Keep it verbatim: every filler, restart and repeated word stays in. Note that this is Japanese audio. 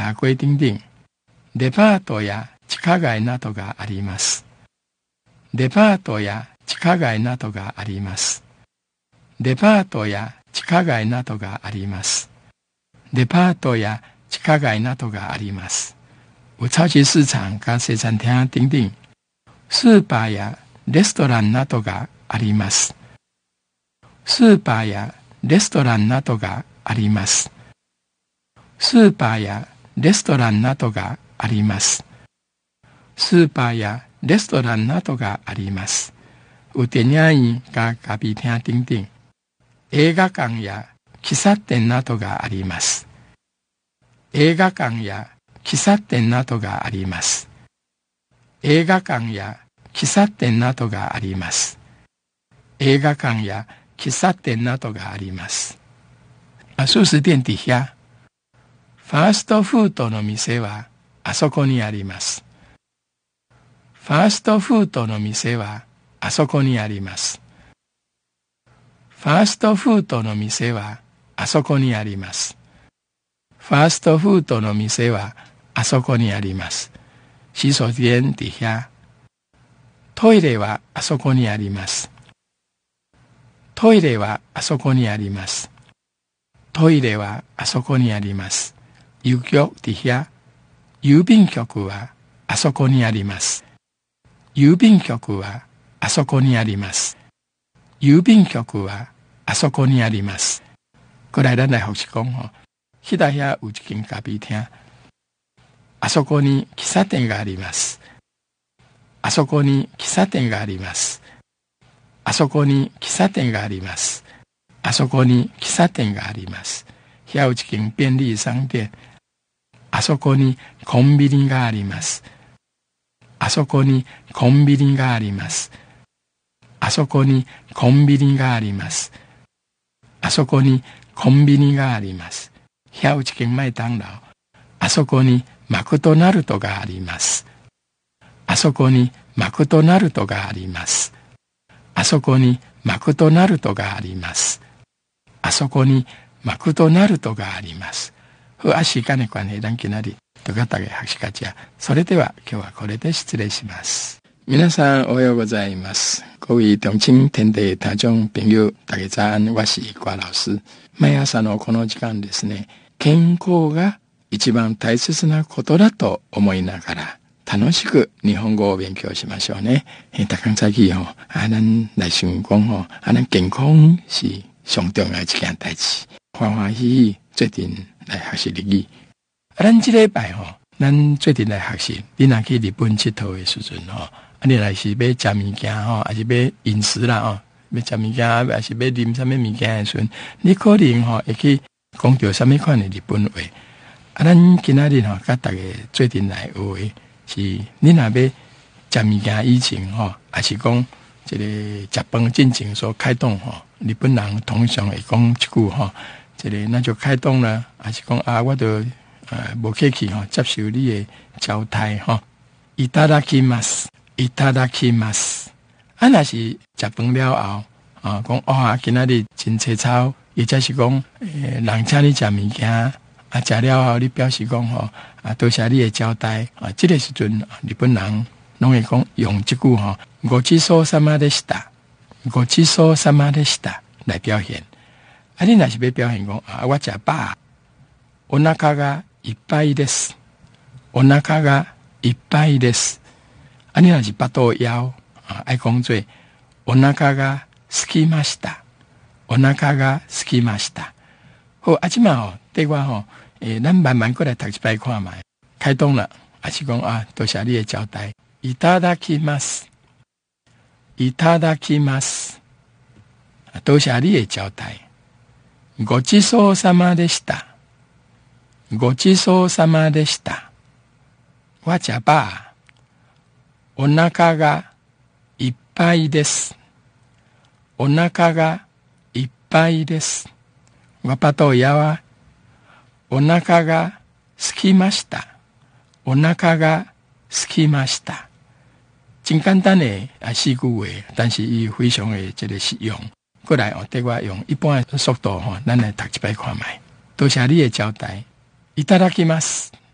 夜街等々、デパートや地下街などがあります。デパートや地下街などがあります。デパートや地下街などがあります。デパートや地下街などがあります。有超級市場甲西餐廳等々、スーパーやレストランなどがあります。スーパーやレストランなどがあります。スーパーやレストランなどがあります。スーパーやレストランなどがあります。有電影院甲咖啡廳等々、映画館や喫茶店などがあります。映画館や喫茶店などがあります。映画館や喫茶店などがあります。映画館や喫茶店などがあります。素食店底下、ファーストフードの店はあそこにあります。ファーストフードの店はあそこにあります。ファーストフードの店はあそこにあります。ファーストフードの店はあそこにあります。洗手間底下、トイレはあそこにあります。トイレはあそこにあります。トイレはあそこにあります。郵局底下、郵便局はあそこにあります。郵便局はあそこにあります。郵便局はあそこにあります。これ咱来复习讲吼，迄搭遐有一間咖啡廳，あそこに喫茶店があります。あそこに喫茶店があります。あそこに喫茶店があります。あそこに喫茶店があります。遐有一間便利商店。あそこにコンビニがあります。あそこにコンビニがあります。あそこにコンビニがあります。あそこにコンビニがあります。遐有一間麦当劳。あそこにマクドナルドがあります。あそこにマクドナルドがあります。あそこにマクドナルドがあります。あそこにマクドナルドがあります。不阿時間の関係咱今仔日とがたげ博士課長。それでは今日はこれで失礼します。皆さんおはようございます。各位同親天地大众朋友、大家早安。我是瓜老師。毎朝のこの時間ですね、健康が一番大切なことだと思いながら楽しく日本語を勉強しましょうね。え、大家早起吼，啊，咱来想讲吼，啊，咱健康是上重要一件代志，欢欢喜喜决定来学习日语。啊，咱这礼拜吼，咱决定来学习。你若去日本佚佗的时阵吼，啊，你若是要食物件吼，还是要饮食啦吼，要食物件，还是要啉什么物件的时阵，你可能吼会去讲到什么款的日本话。啊，咱今仔日吼，甲大家决定来学的是，你若要食物件以前吼，还是讲这个食饭进前所开动吼，日本人通常会讲一句吼，这个那就开动了，还是讲啊，我都呃无客气吼，接受你的招待吼。いただきます，いただきます。啊，若是食饭了后啊，讲哇，今仔日真青草，或者是讲诶，人请你食物件。啊，食了后，你表示讲吼，啊，多謝你的招待啊。這個時陣，日本人攏會講用這句吼，ごちそうさまでした，ごちそうさまでした來表現。啊，你若是要表現講啊，我食飽，お腹がいっぱいです，お腹がいっぱいです。啊，你若是腹肚枵啊，愛講做お腹がすきました，お腹がすきました。好，啊，即嘛吼，對我吼。誒，咱慢慢過來讀一擺看賣，開動了，還是講啊，多謝你的招待。いただきます。いただきます。多謝你的招待。ごちそうさまでした。ごちそうさまでした。我食飽。お腹がいっぱいです。お腹がいっぱいです。我腹肚枵啊。お腹がすきました。お腹がすきました。真簡單的啊四句話，但是伊非常的這個實用。過來哦，對我用一般的速度吼，咱來讀一擺看賣。多謝你的招待。いただきます。